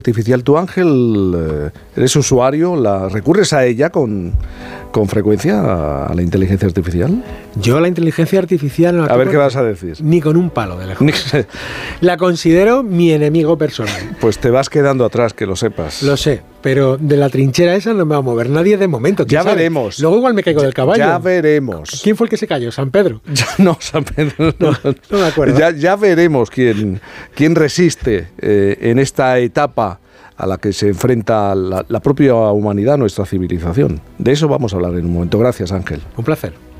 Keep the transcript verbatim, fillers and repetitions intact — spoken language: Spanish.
Artificial, tú, Ángel, eh, eres usuario, la recurres a ella con, con frecuencia, a, a la inteligencia artificial. Yo la inteligencia artificial no la A ver qué vas a decir. Ni con un palo de lejos. La considero mi enemigo personal. Pues te vas quedando atrás, que lo sepas. Lo sé, pero de la trinchera esa no me va a mover nadie de momento. Ya sabe? veremos. Luego igual me caigo ya, del caballo. Ya veremos. ¿Quién fue el que se cayó? ¿San Pedro? Ya, no, San Pedro. No, no me acuerdo. Ya, ya veremos quién, quién resiste eh, en esta etapa a la que se enfrenta la, la propia humanidad, nuestra civilización. De eso vamos a hablar en un momento. Gracias, Ángel. Un placer.